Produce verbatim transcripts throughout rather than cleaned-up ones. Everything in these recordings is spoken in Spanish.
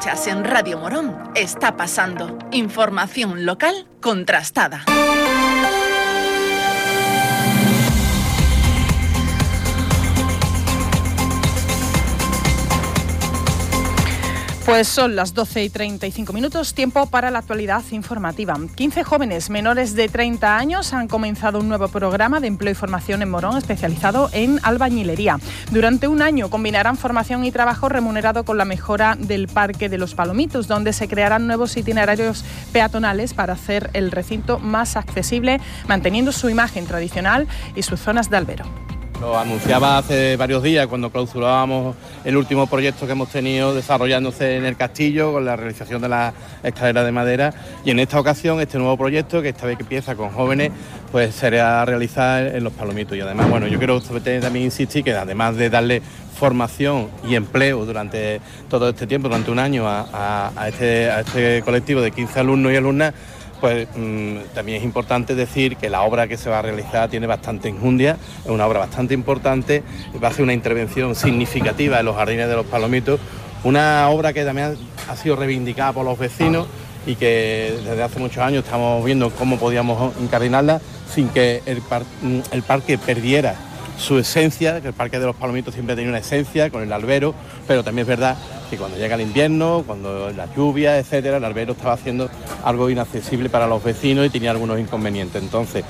escuchas en Radio Morón está pasando. Información local contrastada. Pues son las doce y treinta y cinco minutos, tiempo para la actualidad informativa. quince jóvenes menores de treinta años han comenzado un nuevo programa de empleo y formación en Morón especializado en albañilería. Durante un año combinarán formación y trabajo remunerado con la mejora del Parque de los Palomitos, donde se crearán nuevos itinerarios peatonales para hacer el recinto más accesible, manteniendo su imagen tradicional y sus zonas de albero. Lo anunciaba hace varios días cuando clausurábamos el último proyecto que hemos tenido desarrollándose en el castillo con la realización de la escalera de madera, y en esta ocasión este nuevo proyecto, que esta vez que empieza con jóvenes, pues será realizar en los Palomitos. Y además, bueno, yo quiero también insistir que además de darle formación y empleo durante todo este tiempo, durante un año a, a, a, este, a este colectivo de quince alumnos y alumnas, pues mmm, también es importante decir que la obra que se va a realizar tiene bastante enjundia, es una obra bastante importante, va a ser una intervención significativa en los jardines de los Palomitos, una obra que también ha sido reivindicada por los vecinos y que desde hace muchos años estamos viendo cómo podíamos incardinarla sin que el, par- el parque perdiera su esencia, que el Parque de los Palomitos siempre ha tenido una esencia con el albero, pero también es verdad que cuando llega el invierno, cuando la lluvia, etcétera, el albero estaba haciendo algo inaccesible para los vecinos y tenía algunos inconvenientes. Entonces,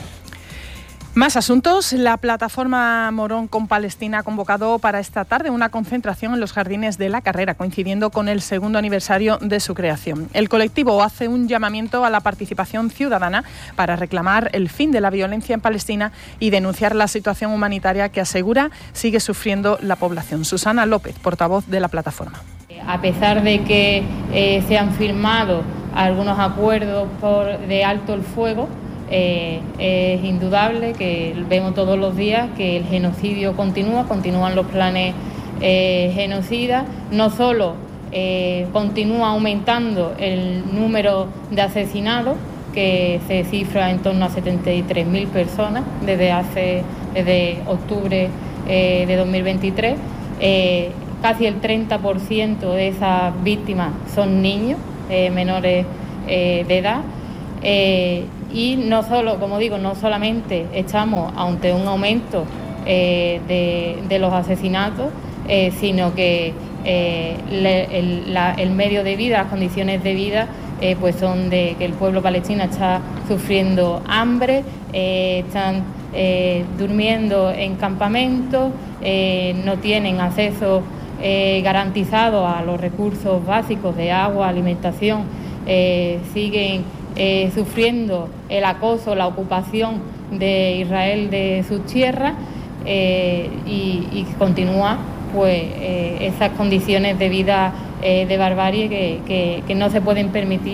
más asuntos. La plataforma Morón con Palestina ha convocado para esta tarde una concentración en los jardines de la Carrera, coincidiendo con el segundo aniversario de su creación. El colectivo hace un llamamiento a la participación ciudadana para reclamar el fin de la violencia en Palestina y denunciar la situación humanitaria que asegura sigue sufriendo la población. Susana López, portavoz de la plataforma. A pesar de que eh, se han firmado algunos acuerdos por, de alto el fuego, Eh, es indudable que vemos todos los días que el genocidio continúa, continúan los planes eh, genocidas, no solo eh, continúa aumentando el número de asesinados, que se cifra en torno a setenta y tres mil personas desde hace desde octubre eh, de dos mil veintitrés, eh, casi el treinta por ciento de esas víctimas son niños eh, menores eh, de edad. Eh, y no solo, como digo, no solamente estamos ante un aumento eh, de, de los asesinatos, eh, sino que eh, le, el, la, el medio de vida, las condiciones de vida, eh, pues son de que el pueblo palestino está sufriendo hambre, eh, están eh, durmiendo en campamentos, eh, no tienen acceso eh, garantizado a los recursos básicos de agua, alimentación, eh, siguen Eh, sufriendo el acoso, la ocupación de Israel de sus tierras eh, y, y continúa pues eh, esas condiciones de vida eh, de barbarie que, que, que no se pueden permitir.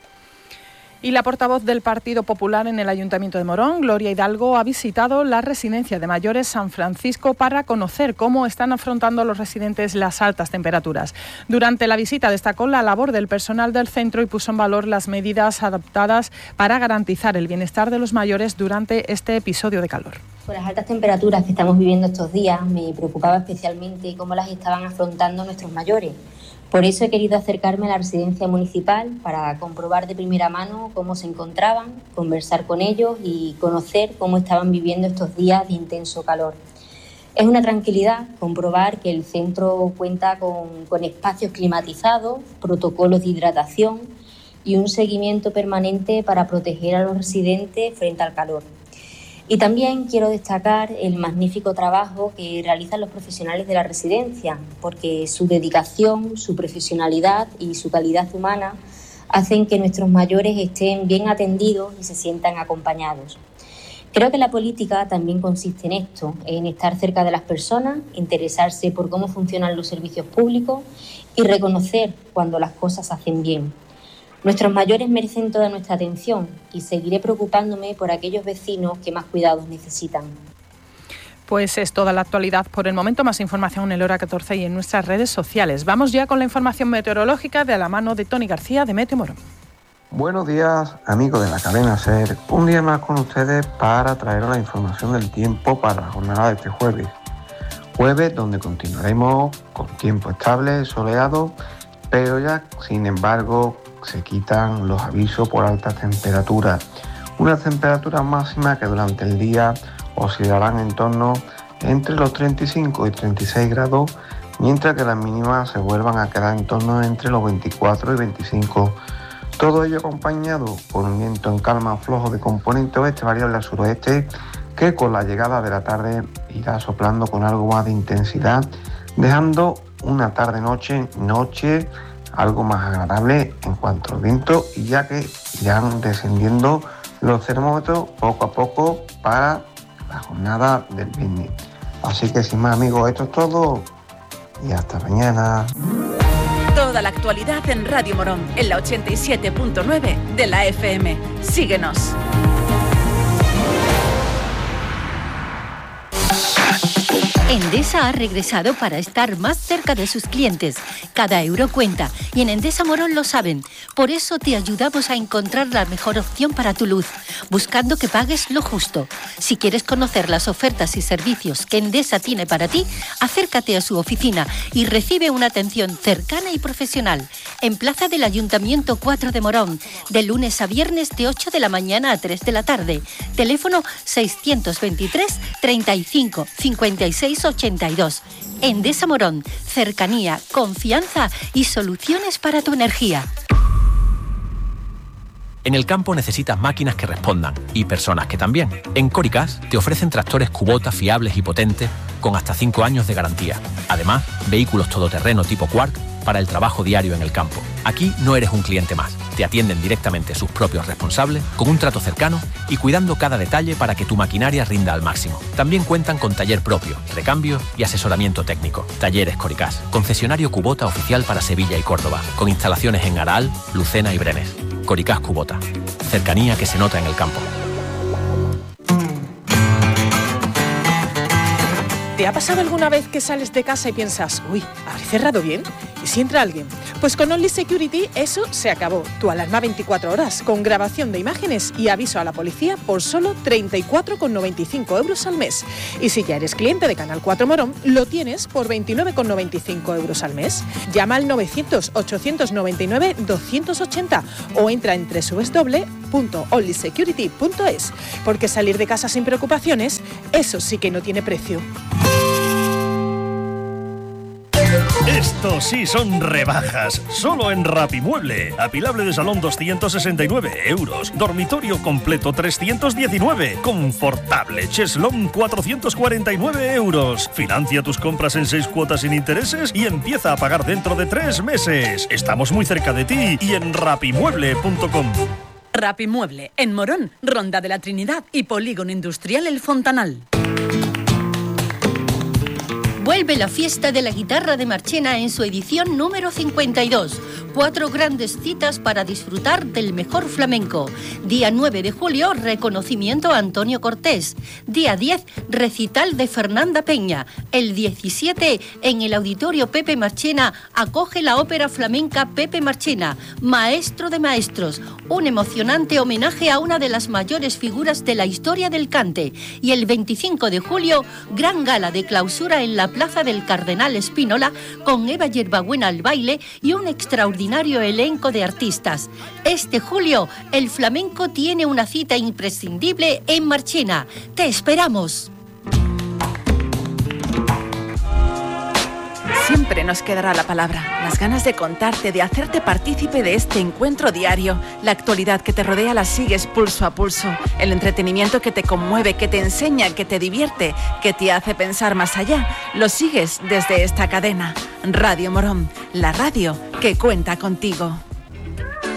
Y la portavoz del Partido Popular en el Ayuntamiento de Morón, Gloria Hidalgo, ha visitado la residencia de mayores San Francisco para conocer cómo están afrontando los residentes las altas temperaturas. Durante la visita destacó la labor del personal del centro y puso en valor las medidas adoptadas para garantizar el bienestar de los mayores durante este episodio de calor. Con las altas temperaturas que estamos viviendo estos días, me preocupaba especialmente cómo las estaban afrontando nuestros mayores. Por eso he querido acercarme a la residencia municipal para comprobar de primera mano cómo se encontraban, conversar con ellos y conocer cómo estaban viviendo estos días de intenso calor. Es una tranquilidad comprobar que el centro cuenta con, con espacios climatizados, protocolos de hidratación y un seguimiento permanente para proteger a los residentes frente al calor. Y también quiero destacar el magnífico trabajo que realizan los profesionales de la residencia, porque su dedicación, su profesionalidad y su calidad humana hacen que nuestros mayores estén bien atendidos y se sientan acompañados. Creo que la política también consiste en esto, en estar cerca de las personas, interesarse por cómo funcionan los servicios públicos y reconocer cuando las cosas se hacen bien. Nuestros mayores merecen toda nuestra atención y seguiré preocupándome por aquellos vecinos que más cuidados necesitan. Pues es toda la actualidad por el momento. Más información en el Hora catorce y en nuestras redes sociales. Vamos ya con la información meteorológica de la mano de Tony García de Meteo Morón. Buenos días, amigos de la cadena SER. Un día más con ustedes para traeros la información del tiempo para la jornada de este jueves. Jueves donde continuaremos con tiempo estable, soleado pero ya, sin embargo, se quitan los avisos por altas temperaturas. Unas temperaturas máximas que durante el día oscilarán en torno entre los treinta y cinco y treinta y seis grados, mientras que las mínimas se vuelvan a quedar en torno entre los veinticuatro y veinticinco. Todo ello acompañado por un viento en calma flojo de componente oeste variable al suroeste, que con la llegada de la tarde irá soplando con algo más de intensidad, dejando una tarde-noche, noche algo más agradable en cuanto al viento, y ya que irán descendiendo los termómetros poco a poco para la jornada del viernes. Así que sin más, amigos, esto es todo y hasta mañana. Toda la actualidad en Radio Morón, en la ochenta y siete punto nueve de la F M. Síguenos. Endesa ha regresado para estar más cerca de sus clientes. Cada euro cuenta y en Endesa Morón lo saben. Por eso te ayudamos a encontrar la mejor opción para tu luz, buscando que pagues lo justo. Si quieres conocer las ofertas y servicios que Endesa tiene para ti, acércate a su oficina y recibe una atención cercana y profesional. En Plaza del Ayuntamiento cuatro de Morón, de lunes a viernes de ocho de la mañana a tres de la tarde. Teléfono seiscientos veintitrés, treinta y cinco, cincuenta y seis, ochenta y dos. Endesa Morón, cercanía, confianza y soluciones para tu energía. En el campo necesitas máquinas que respondan y personas que también. En Coricas te ofrecen tractores Kubota fiables y potentes con hasta cinco años de garantía. Además, vehículos todoterreno tipo Quark para el trabajo diario en el campo. Aquí no eres un cliente más. Te atienden directamente sus propios responsables, con un trato cercano y cuidando cada detalle para que tu maquinaria rinda al máximo. También cuentan con taller propio, recambio y asesoramiento técnico. Talleres Coricas, concesionario Kubota oficial para Sevilla y Córdoba, con instalaciones en Araal, Lucena y Brenes. Coricas Kubota, cercanía que se nota en el campo. ¿Te ha pasado alguna vez que sales de casa y piensas, uy, ¿habré cerrado bien? ¿Y si entra alguien? Pues con Only Security eso se acabó. Tu alarma veinticuatro horas, con grabación de imágenes y aviso a la policía por solo treinta y cuatro con noventa y cinco euros al mes. Y si ya eres cliente de Canal cuatro Morón, lo tienes por veintinueve con noventa y cinco euros al mes. Llama al novecientos, ochocientos noventa y nueve, doscientos ochenta o entra en doble u doble u doble u punto only security punto es, porque salir de casa sin preocupaciones, eso sí que no tiene precio. Esto sí son rebajas, solo en Rapimueble. Apilable de salón doscientos sesenta y nueve euros, dormitorio completo trescientos diecinueve, confortable cheslón cuatrocientos cuarenta y nueve euros. Financia tus compras en seis cuotas sin intereses y empieza a pagar dentro de tres meses. Estamos muy cerca de ti y en rapimueble punto com. Rapimueble, en Morón, Ronda de la Trinidad y Polígono Industrial El Fontanal. Vuelve la fiesta de la guitarra de Marchena en su edición número cincuenta y dos. Cuatro grandes citas para disfrutar del mejor flamenco. Día nueve de julio, reconocimiento a Antonio Cortés. Día diez, recital de Fernanda Peña. El diecisiete, en el Auditorio Pepe Marchena, acoge la ópera flamenca Pepe Marchena, maestro de maestros. Un emocionante homenaje a una de las mayores figuras de la historia del cante. Y el veinticinco de julio, gran gala de clausura en la Plaza del Cardenal Espínola, con Eva Yerbabuena al baile y un extraordinario elenco de artistas. Este julio, el flamenco tiene una cita imprescindible en Marchena. ¡Te esperamos! Siempre nos quedará la palabra, las ganas de contarte, de hacerte partícipe de este encuentro diario. La actualidad que te rodea la sigues pulso a pulso. El entretenimiento que te conmueve, que te enseña, que te divierte, que te hace pensar más allá. Lo sigues desde esta cadena. Radio Morón, la radio que cuenta contigo.